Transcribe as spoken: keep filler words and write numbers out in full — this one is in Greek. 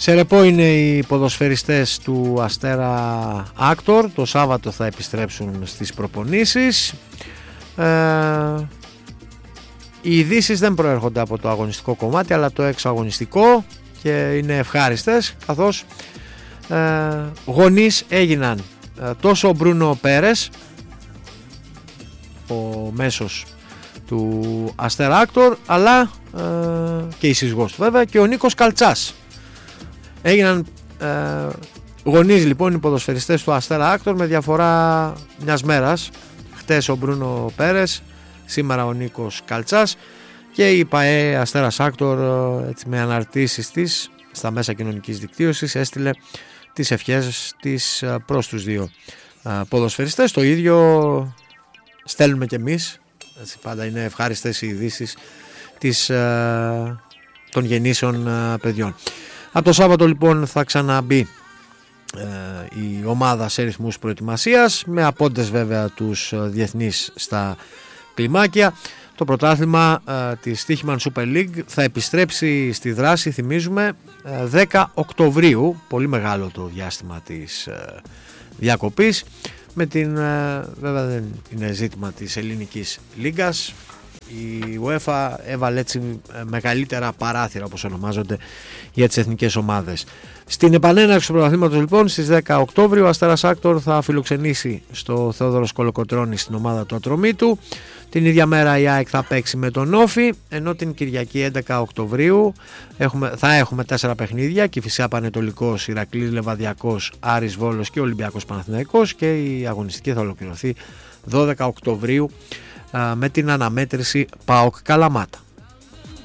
Σε ρεπό είναι οι ποδοσφαιριστές του Αστέρα Άκτορ. Το Σάββατο θα επιστρέψουν στις προπονήσεις. Ε, οι ειδήσεις δεν προέρχονται από το αγωνιστικό κομμάτι, αλλά το εξωαγωνιστικό, και είναι ευχάριστες, καθώς ε, γονείς έγιναν ε, τόσο ο Μπρούνο Πέρες, ο μέσος του Αστέρα Άκτορ, αλλά ε, και η σύζυγός του βέβαια, και ο Νίκος Καλτσάς. Έγιναν ε, γονείς λοιπόν οι ποδοσφαιριστές του Αστέρα Άκτορ με διαφορά μιας μέρας. Χτες ο Μπρούνο Πέρες, σήμερα ο Νίκος Καλτσάς, και η ΠΑΕ Αστέρας Άκτορ, έτσι, με αναρτήσεις της στα μέσα κοινωνικής δικτύωσης, έστειλε τις ευχές της προς τους δύο ποδοσφαιριστές. Το ίδιο στέλνουμε και εμείς, έτσι, πάντα είναι ευχάριστες οι ειδήσεις της, των γεννήσεων παιδιών. Από το Σάββατο λοιπόν θα ξαναμπεί η ομάδα σε ρυθμούς προετοιμασίας, με απόντες βέβαια τους διεθνείς στα κλιμάκια. Το πρωτάθλημα ε, της Στοίχημαν Super League θα επιστρέψει στη δράση, θυμίζουμε, ε, δέκα Οκτωβρίου, πολύ μεγάλο το διάστημα της ε, διακοπής, με την, ε, βέβαια δεν είναι ζήτημα της ελληνικής λίγκας, η UEFA έβαλε έτσι μεγαλύτερα παράθυρα, όπως ονομάζονται, για τις εθνικές ομάδες. Στην επανέναρξη του πρωταθλήματος λοιπόν στις δέκα Οκτωβρίου ο Αστέρας Άκτορ θα φιλοξενήσει στο Θεόδωρος Κολοκοτρώνη στην ομάδα του Ατρωμίτου. Την ίδια μέρα η ΑΕΚ θα παίξει με τον Όφη, ενώ την Κυριακή έντεκα Οκτωβρίου έχουμε, θα έχουμε τέσσερα παιχνίδια: Κηφισιά Πανετολικός, Ηρακλής Λεβαδιακός, Άρης Βόλος και Ολυμπιακός Παναθηναϊκός, και η αγωνιστική θα ολοκληρωθεί δώδεκα Οκτωβρίου με την αναμέτρηση ΠΑΟΚ Καλαμάτα.